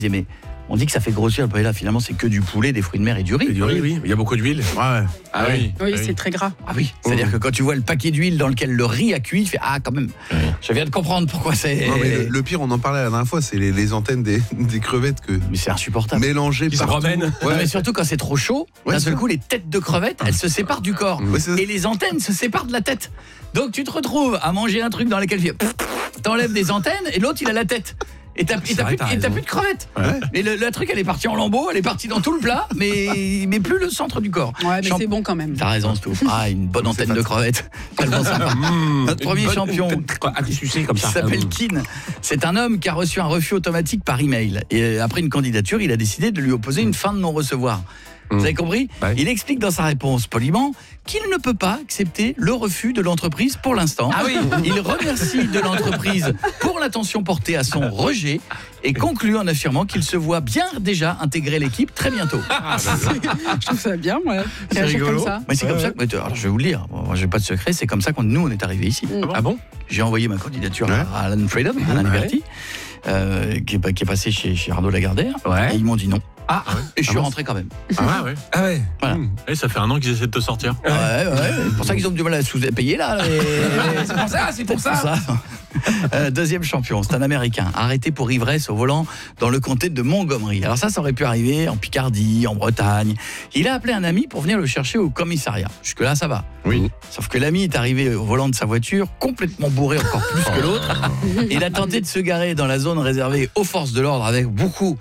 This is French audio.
Mais on dit que ça fait grossir le paella, finalement c'est que du poulet, des fruits de mer et du riz. Et du riz, oui. Il y a beaucoup d'huile. Ouais. Ah oui. Oui, c'est très gras. Ah oui, c'est-à-dire que quand tu vois le paquet d'huile dans lequel le riz a cuit, tu fais ah quand même. Je viens de comprendre pourquoi c'est. Non, mais le pire, on en parlait la dernière fois, c'est les antennes des crevettes que Mais c'est insupportable. mélangées Qui se partout. promènent. Non, mais surtout quand c'est trop chaud, Ouais, d'un c'est seul ça. coup les têtes de crevettes, elles se séparent du corps. Ouais, c'est ça. Et les antennes se séparent de la tête. Donc tu te retrouves à manger un truc dans lequel t'enlèves des antennes et l'autre il a la tête. Et t'as plus de crevettes. Ouais. Et le truc elle est partie en lambeaux, elle est partie dans tout le plat, mais plus le centre du corps. Ouais, mais c'est bon quand même. T'as raison, Stouff. Ah, une bonne antenne de crevettes. Tellement sympa. Notre premier champion, À sucer comme qui ça. s'appelle Keane. C'est un homme qui a reçu un refus automatique par email. Et après une candidature, il a décidé de lui opposer une fin de non-recevoir. Vous avez compris ? Ouais. Il explique dans sa réponse poliment qu'il ne peut pas accepter le refus de l'entreprise pour l'instant. Ah oui. Il remercie de l'entreprise pour l'attention portée à son rejet et conclut en affirmant qu'il se voit bien déjà intégrer l'équipe très bientôt. Je trouve ça bien, ouais. C'est Réagir rigolo. comme ça. Mais c'est comme ça que, alors je vais vous le dire, moi j'ai pas de secret, c'est comme ça qu'on nous on est arrivé ici. Ah bon ? J'ai envoyé ma candidature Ouais. à Alan Freedom, Alain Ouais. Liberty, qui est passé chez Arnaud Lagardère, Ouais. et ils m'ont dit non. Ah, Et je suis rentré quand même. ah ouais. Ah ouais. Voilà. Et ça fait un an qu'ils essaient de te sortir. Ouais, c'est pour ça qu'ils ont du mal à sous-payer là. C'est pour ça. Deuxième champion, c'est un Américain, arrêté pour ivresse au volant dans le comté de Montgomery. Alors ça aurait pu arriver en Picardie, en Bretagne. Il a appelé un ami pour venir le chercher au commissariat. Jusque-là, ça va. Oui. Sauf que l'ami est arrivé au volant de sa voiture, complètement bourré encore plus que l'autre. Il a tenté de se garer dans la zone réservée aux forces de l'ordre avec beaucoup